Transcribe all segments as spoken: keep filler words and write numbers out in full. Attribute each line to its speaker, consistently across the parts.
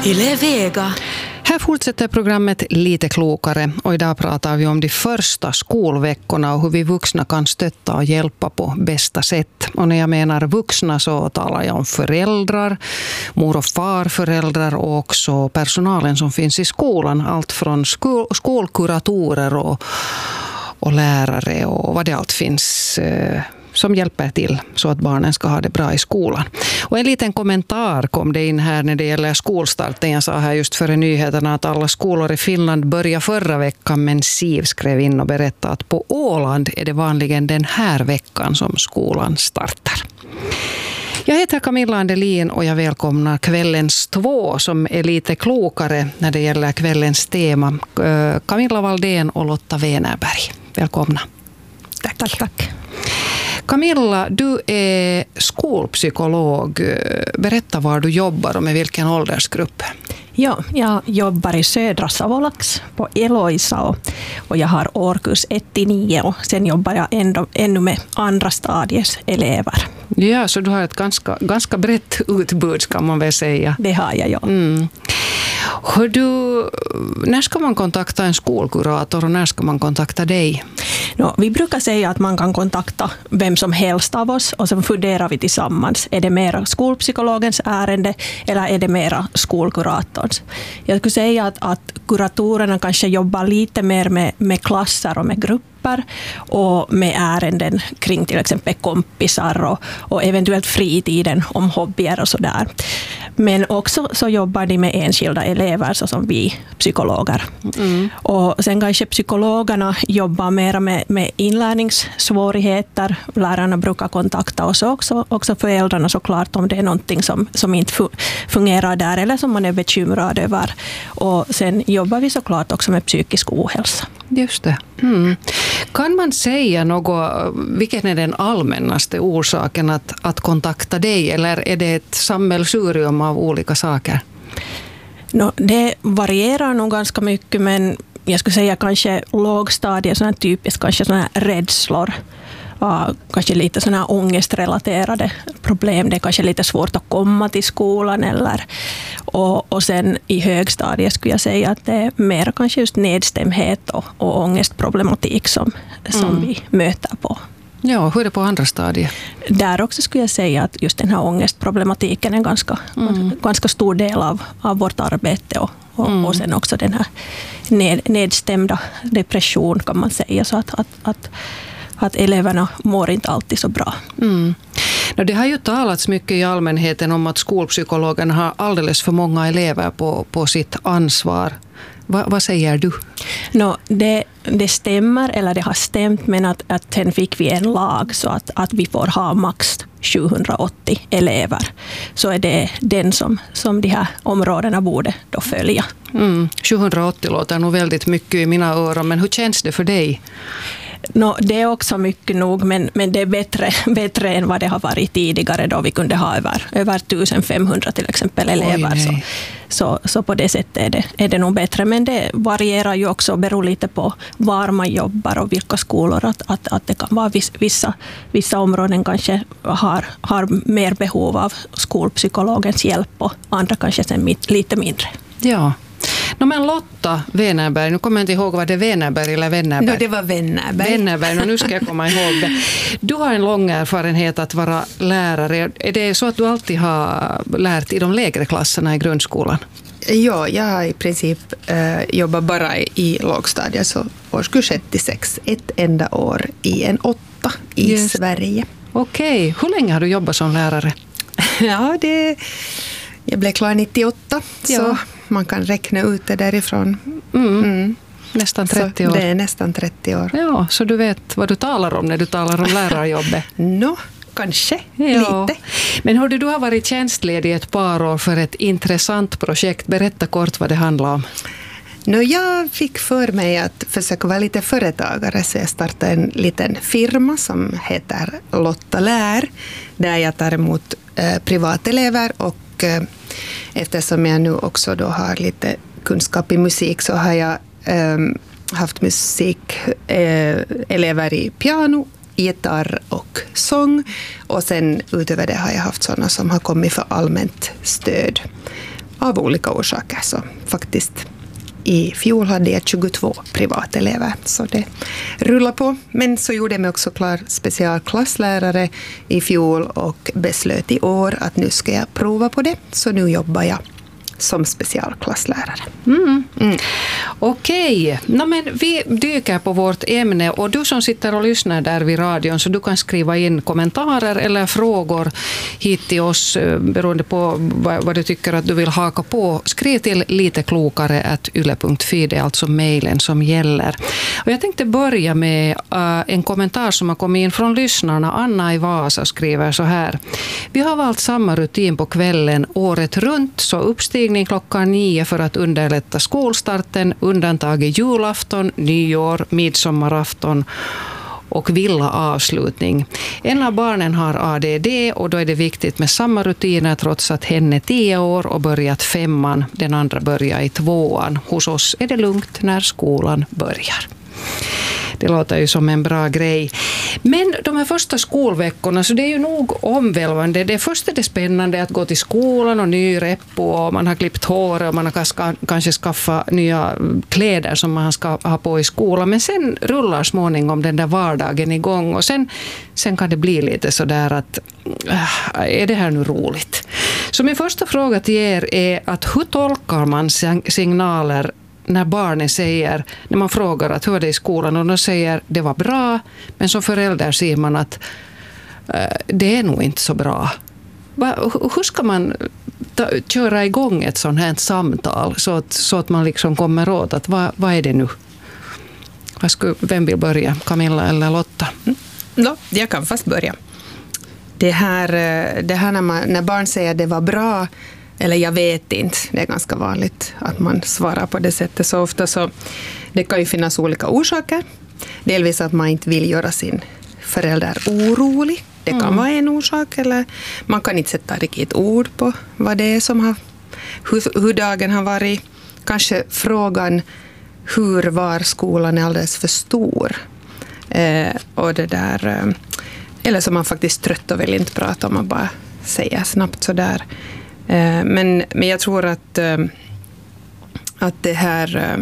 Speaker 1: Yle Vega.
Speaker 2: Här fortsätter programmet Lite klokare och idag pratar vi om de första skolveckorna och hur vi vuxna kan stötta och hjälpa på bästa sätt. Och när jag menar vuxna så talar jag om föräldrar, mor- och farföräldrar och också personalen som finns i skolan. Allt från skol- skolkuratorer och, och lärare och vad det allt finns eh, som hjälper till så att barnen ska ha det bra i skolan. Och en liten kommentar kom det in här när det gäller skolstarten. Jag sa här just före nyheterna att alla skolor i Finland började förra veckan, men Siv skrev in och berättade att på Åland är det vanligen den här veckan som skolan startar. Jag heter Camilla Andelin och jag välkomnar kvällens två som är lite klokare när det gäller kvällens tema. Camilla Valdén och Lotta Wenerberg. Välkomna.
Speaker 3: Tack, tack. tack.
Speaker 2: Camilla, du är skolpsykolog. Berätta var du jobbar och med vilken åldersgrupp.
Speaker 3: Ja, jag jobbar i södra Savolax på Eloisa och, och jag har årkurs ett till nio och sen jobbar jag ändå, ännu med andra stadies elever.
Speaker 2: Ja, så du har ett ganska, ganska brett utbud kan man väl säga.
Speaker 3: Det har jag, ja.
Speaker 2: Mm. Hör du, när ska man kontakta en skolkurator och när ska man kontakta dig?
Speaker 3: No, vi brukar säga att man kan kontakta vem som helst av oss och så funderar vi tillsammans. Är det mera skolpsykologens ärende eller är det mera skolkuratorns? Jag skulle säga att, att kuratorerna kanske jobbar lite mer med, med klasser och med grupper och med ärenden kring till exempel kompisar och, och eventuellt fritiden om hobbyer och sådär. Men också så jobbar de med enskilda elever så som vi psykologer. Mm. Och sen kanske psykologerna jobbar mer med, med inlärningssvårigheter. Lärarna brukar kontakta oss också, också föräldrarna såklart om det är någonting som, som inte fungerar där eller som man är bekymrad över. Och sen jobbar vi såklart också med psykisk ohälsa.
Speaker 2: Just det. Mm. Kan man säga något, vilken är den allmännaste orsaken att, att kontakta dig eller är det ett sammelsurium av olika saker?
Speaker 3: No, det varierar nog ganska mycket men jag skulle säga kanske lågstadiet, sådana typiskt kanske sådana rädslor. Uh, kanske lite sådana ångestrelaterade problem. Det är kanske lite svårt att komma till skolan. Eller, och, och sen i högstadiet skulle jag säga att det är mer kanske just nedstämdhet och, och ångestproblematik som, som mm. vi möter på.
Speaker 2: Ja, hur är det på andra stadier?
Speaker 3: Där också skulle jag säga att just den här ångestproblematiken är en ganska, mm. ganska stor del av, av vårt arbete och, och, mm. och sen också den här ned, nedstämda depression kan man säga. Så att, att, att att eleverna mår inte alltid så bra.
Speaker 2: Mm. No, det har ju talats mycket i allmänheten om att skolpsykologen har alldeles för många elever på, på sitt ansvar. Va, vad säger du?
Speaker 3: No, det, det stämmer, eller det har stämt, men att, att sen fick vi en lag så att, att vi får ha max sjuhundraåttio elever. Så är det den som, som de här områdena borde då följa.
Speaker 2: Mm. sjuhundraåttio låter nog väldigt mycket i mina öron, men hur känns det för dig?
Speaker 3: No, det är också mycket nog, men, men det är bättre, bättre än vad det har varit tidigare då vi kunde ha över, över femtonhundra till exempel elever. Så, så, så på det sättet är det, är det nog bättre. Men det varierar ju också och beror lite på var man jobbar och vilka skolor. Att, att, att det kan vara vissa, vissa områden kanske har, har mer behov av skolpsykologens hjälp och andra kanske sen lite mindre.
Speaker 2: Ja. No, men Lotta Wenerberg, nu kommer jag inte ihåg vad det är Wenerberg eller Wennerberg.
Speaker 1: No, det var Wennerberg.
Speaker 2: Wennerberg, och nu ska jag komma ihåg det. Du har en lång erfarenhet att vara lärare. Är det så att du alltid har lärt i de lägre klasserna i grundskolan?
Speaker 1: Ja, jag har i princip äh, jobbat bara i, i lågstadiet, så årskurs ett till sex, ett enda år i en åtta i Just. Sverige.
Speaker 2: Okej, okay. Hur länge har du jobbat som lärare?
Speaker 1: Ja, det, jag blev klar nittioåtta,
Speaker 2: ja.
Speaker 1: Så man kan räkna ut det därifrån.
Speaker 2: Mm. Mm. Nästan trettio
Speaker 1: så
Speaker 2: år.
Speaker 1: Det är nästan trettio år.
Speaker 2: Ja, så du vet vad du talar om när du talar om lärarjobbet?
Speaker 1: No, kanske
Speaker 2: ja.
Speaker 1: lite.
Speaker 2: Men hörde, du har varit tjänstledig ett par år för ett intressant projekt. Berätta kort vad det handlar om.
Speaker 1: No, jag fick för mig att försöka vara lite företagare, så jag startade en liten firma som heter Lotta Lär, där jag tar emot eh, privatelever och eh, eftersom jag nu också då har lite kunskap i musik så har jag eh, haft musikelever eh, i piano, gitarr och sång, och sen utöver det har jag haft sådana som har kommit för allmänt stöd. av olika orsaker. Så faktiskt i fjol hade jag tjugotvå privatelever, så det rullar på. Men så gjorde jag mig också klar specialklasslärare i fjol och beslöt i år att nu ska jag prova på det. Så nu jobbar jag som specialklasslärare.
Speaker 2: Mm. Mm. Okej, no, men vi dyker på vårt ämne och du som sitter och lyssnar där vid radion, så du kan skriva in kommentarer eller frågor hit till oss beroende på vad, vad du tycker att du vill haka på. Skriv till liteklokare at yle punkt fi, det är alltså mejlen som gäller. Och jag tänkte börja med uh, en kommentar som har kommit in från lyssnarna. Anna i Vasa skriver så här: vi har valt samma rutin på kvällen året runt, så uppstigning klockan nio för att underlätta skolstarten, undantaget julafton, nyår, midsommarafton och villa avslutning. En av barnen har A D D och då är det viktigt med samma rutiner trots att hen är tio år och börjat femman. Den andra börjar i tvåan. Hos oss är det lugnt när skolan börjar. Det låter ju som en bra grej. Men de här första skolveckorna, så det är ju nog omvälvande. Det första är det spännande att gå till skolan och ny reppo och man har klippt hår och man har kanske skaffat nya kläder som man ska ha på i skolan. Men sen rullar småningom den där vardagen igång och sen, sen kan det bli lite sådär att är det här nu roligt? Så min första fråga till er är att hur tolkar man signaler när barnen säger, när man frågar att hur är det i skolan och de säger det var bra, men som förälder ser man att äh, det är nog inte så bra. Va, hur ska man ta, köra igång ett sånt här samtal så att, så att man liksom kommer åt att vad, vad är det nu? Vad skulle, vem vill börja? Camilla eller Lotta?
Speaker 1: Mm. No, jag kan fast börja. Det här, det här när, man, när barn säger det var bra eller jag vet inte, det är ganska vanligt att man svarar på det sättet så ofta, så det kan ju finnas olika orsaker. Delvis att man inte vill göra sin förälder orolig. Det kan mm. vara en orsak, eller man kan inte sätta riktigt ord på vad det är som har, hur, hur dagen har varit. Kanske frågan hur var skolan är alldeles för stor. Eh, och det där, eh, eller så man faktiskt trött och vill inte prata om, man bara säger snabbt sådär. Men, men jag tror att, att det här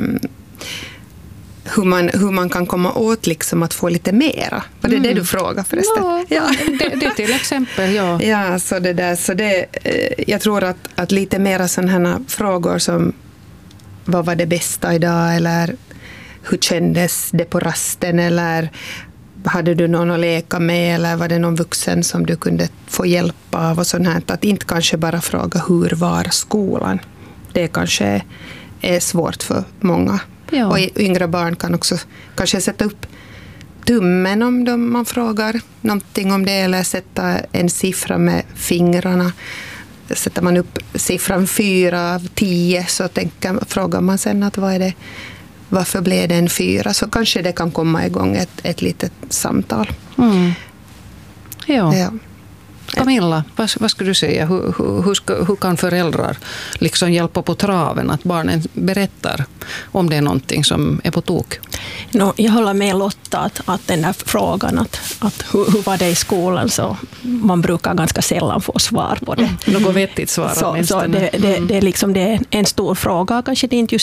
Speaker 1: hur man, hur man kan komma åt liksom att få lite mera. Var det mm. det du frågar förresten?
Speaker 2: Ja, ja. Det, det till exempel, ja.
Speaker 1: Ja, så det där, så det, jag tror att, att lite mera sådana här frågor som vad var det bästa idag, eller hur kändes det på rasten, eller hade du någon att leka med, eller var det någon vuxen som du kunde få hjälp av och sånt här. Att inte kanske bara fråga hur var skolan. Det kanske är svårt för många. Ja. Och yngre barn kan också kanske sätta upp tummen om de, man frågar någonting om det, eller sätta en siffra med fingrarna. Sätter man upp siffran fyra av tio, så tänker, frågar man sen att vad är det, varför blev det en fyra, så kanske det kan komma igång ett, ett litet samtal.
Speaker 2: Mm. Ja. Ja. Camilla, vad, vad skulle du säga? Hur, hur, hur, ska, hur kan föräldrar liksom hjälpa på traven att barnen berättar om det är någonting som är på tok?
Speaker 3: No, jag håller med Lotta att, att den där frågan att, att hur, hur var det i skolan, så man brukar ganska sällan få svar på det.
Speaker 2: Mm. Något vettigt svar.
Speaker 3: Så, så det, det, det, är liksom, det är en stor fråga, kanske det inte just